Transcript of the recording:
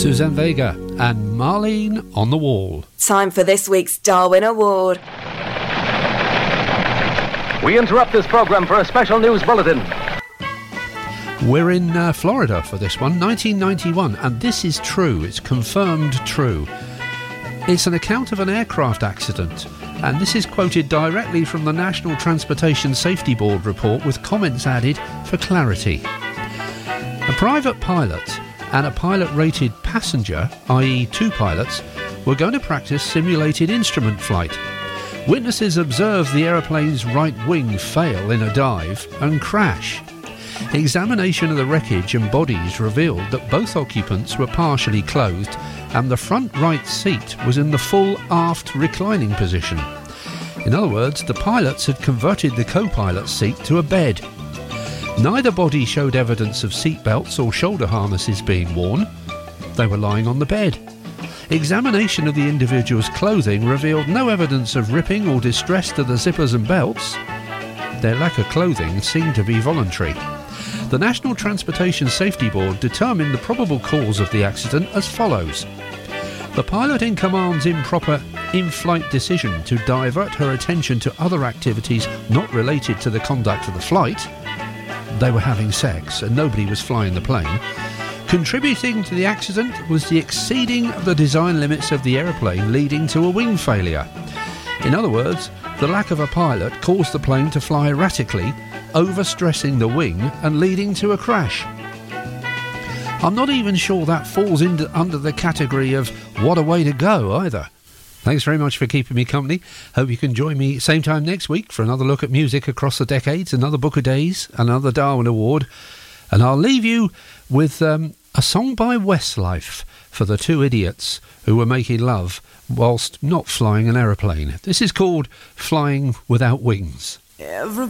Suzanne Vega and Marlene on the Wall. Time for this week's Darwin Award. We interrupt this programme for a special news bulletin. We're in Florida for this one, 1991, and this is true. It's confirmed true. It's an account of an aircraft accident, and this is quoted directly from the National Transportation Safety Board report with comments added for clarity. A private pilot and a pilot-rated passenger, i.e. two pilots, were going to practice simulated instrument flight. Witnesses observed the aeroplane's right wing fail in a dive and crash. Examination of the wreckage and bodies revealed that both occupants were partially clothed and the front right seat was in the full aft reclining position. In other words, the pilots had converted the co-pilot's seat to a bed. Neither body showed evidence of seat belts or shoulder harnesses being worn. They were lying on the bed. Examination of the individual's clothing revealed no evidence of ripping or distress to the zippers and belts. Their lack of clothing seemed to be voluntary. The National Transportation Safety Board determined the probable cause of the accident as follows. The pilot in command's improper in-flight decision to divert her attention to other activities not related to the conduct of the flight. They were having sex and nobody was flying the plane. Contributing to the accident was the exceeding of the design limits of the aeroplane, leading to a wing failure. In other words, the lack of a pilot caused the plane to fly erratically, overstressing the wing and leading to a crash. I'm not even sure that falls under the category of what a way to go either. Thanks very much for keeping me company. Hope you can join me same time next week for another look at music across the decades, another Book of Days, another Darwin Award. And I'll leave you with a song by Westlife for the two idiots who were making love whilst not flying an aeroplane. This is called Flying Without Wings.